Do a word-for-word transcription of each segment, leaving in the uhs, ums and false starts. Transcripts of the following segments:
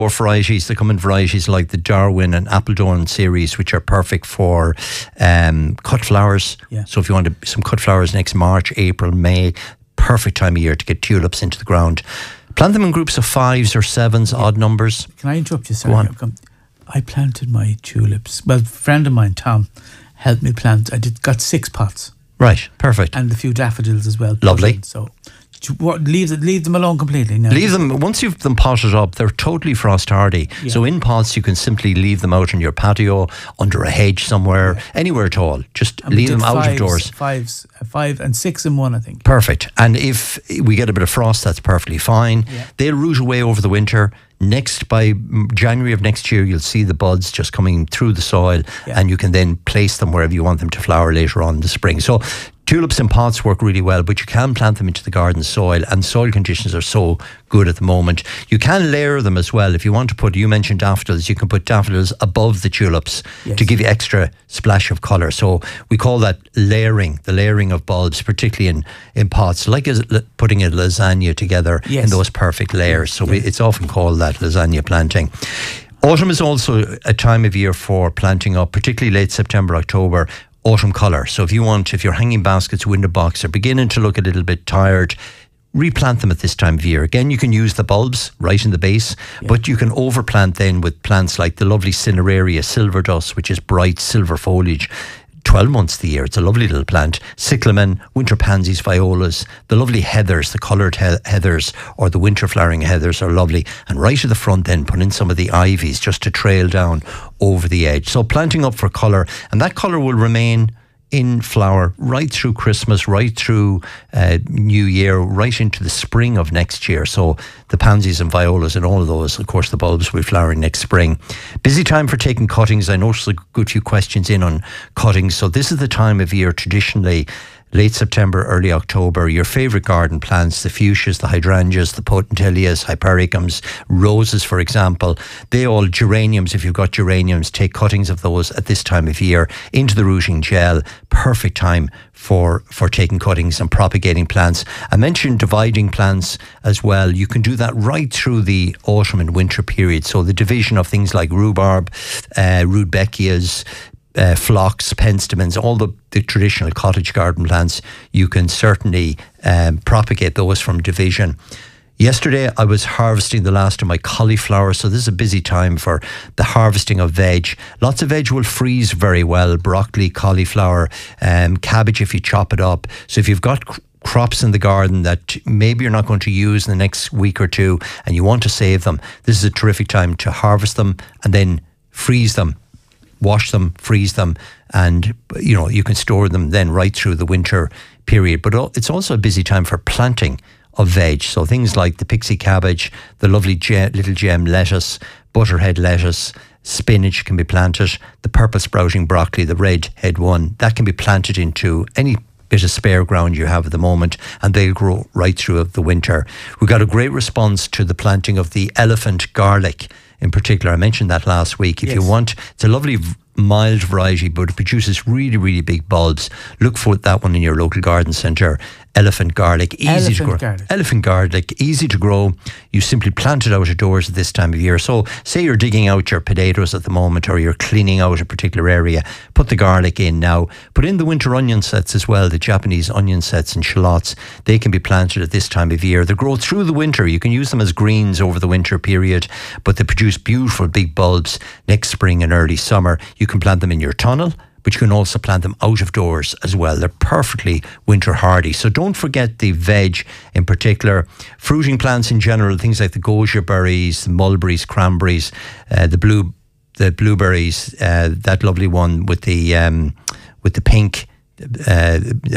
or varieties. They come in varieties like the Darwin and Appledorn series, which are perfect for um, cut flowers. Yeah. So if you want to, some cut flowers next March, April, May, perfect time of year to get tulips into the ground. Plant them in groups of fives or sevens, yeah. odd numbers. Can I interrupt you, sir? Go on. I planted my tulips. Well, a friend of mine, Tom, helped me plant. I did got six pots. Right, perfect. And a few daffodils as well. Lovely. In, so what, leave, leave them alone completely now. Leave them, once you've them potted up, they're totally frost hardy. Yeah. So in pots, you can simply leave them out on your patio, under a hedge somewhere, yeah. anywhere at all. Just and leave them fives, out of doors. Fives, five and six in one, I think. Perfect. And if we get a bit of frost, that's perfectly fine. Yeah. They'll root away over the winter. Next, by January of next year, you'll see the buds just coming through the soil, yeah. and you can then place them wherever you want them to flower later on in the spring. So tulips in pots work really well, but you can plant them into the garden soil, and soil conditions are so good at the moment. You can layer them as well. If you want to put, you mentioned daffodils, you can put daffodils above the tulips yes. to give you extra splash of colour. So we call that layering, the layering of bulbs, particularly in, in pots, like as putting a lasagna together yes. in those perfect layers. So yes. we, it's often called that lasagna planting. Autumn is also a time of year for planting up, particularly late September, October, autumn colour. So if you want, if your hanging baskets, window box are beginning to look a little bit tired, replant them at this time of year. Again, you can use the bulbs right in the base, yeah. but you can overplant then with plants like the lovely Cineraria silver dust, which is bright silver foliage. twelve months of the year. It's a lovely little plant. Cyclamen, winter pansies, violas, the lovely heathers, the coloured he- heathers or the winter flowering heathers are lovely. And right at the front then, put in some of the ivies just to trail down over the edge. So planting up for colour, and that colour will remain in flower right through Christmas, right through uh, New Year, right into the spring of next year. So the pansies and violas and all of those, of course the bulbs will be flowering next spring. Busy time for taking cuttings. I noticed a good few questions in on cuttings. So this is the time of year traditionally, late September, early October, your favourite garden plants, the fuchsias, the hydrangeas, the potentilias, hypericums, roses, for example, they all, geraniums, if you've got geraniums, take cuttings of those at this time of year into the rooting gel. Perfect time for, for taking cuttings and propagating plants. I mentioned dividing plants as well. You can do that right through the autumn and winter period. So the division of things like rhubarb, uh, rudbeckias, Uh, phlox, penstemons, all the, the traditional cottage garden plants, you can certainly um, propagate those from division. Yesterday I was harvesting the last of my cauliflower, so this is a busy time for the harvesting of veg. Lots of veg will freeze very well, broccoli, cauliflower, um, cabbage if you chop it up. So if you've got cr- crops in the garden that maybe you're not going to use in the next week or two and you want to save them, this is a terrific time to harvest them and then freeze them. Wash them, freeze them, and you know you can store them then right through the winter period. But it's also a busy time for planting of veg. So things like the pixie cabbage, the lovely gem, little gem lettuce, butterhead lettuce, spinach can be planted, the purple sprouting broccoli, the red head one, that can be planted into any bit of spare ground you have at the moment, and they'll grow right through the winter. We got a great response to the planting of the elephant garlic in particular. I mentioned that last week. If yes. you want, it's a lovely mild variety, but it produces really, really big bulbs. Look for that one in your local garden centre. Elephant garlic, easy Elephant to grow. Garlic. Elephant garlic, easy to grow. You simply plant it out of doors at this time of year. So say you're digging out your potatoes at the moment, or you're cleaning out a particular area, put the garlic in now. Put in the winter onion sets as well, the Japanese onion sets and shallots. They can be planted at this time of year. They grow through the winter. You can use them as greens over the winter period, but they produce beautiful big bulbs next spring and early summer. You can plant them in your tunnel, but you can also plant them out of doors as well. They're perfectly winter hardy. So don't forget the veg in particular. Fruiting plants in general, things like the goji berries, the mulberries, cranberries, uh, the blue, the blueberries, uh, that lovely one with the um, with the pink. Uh,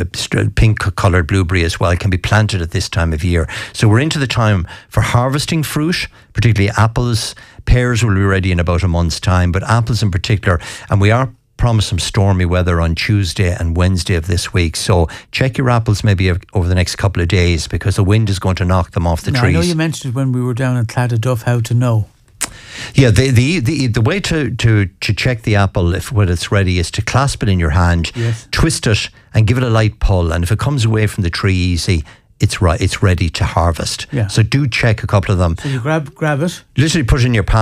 pink coloured blueberry as well can be planted at this time of year. So we're into the time for harvesting fruit, particularly apples. Pears will be ready in about a month's time, but apples in particular, and we are promised some stormy weather on Tuesday and Wednesday of this week. So check your apples maybe over the next couple of days, because the wind is going to knock them off the now, trees. I know you mentioned when we were down at Claddaduff how to know. Yeah, the the the, the way to, to, to check the apple if when it's ready is to clasp it in your hand, yes. twist it and give it a light pull, and if it comes away from the tree easy, it's right. It's ready to harvest. Yeah. So do check a couple of them. So you grab grab it. Literally put it in your palm.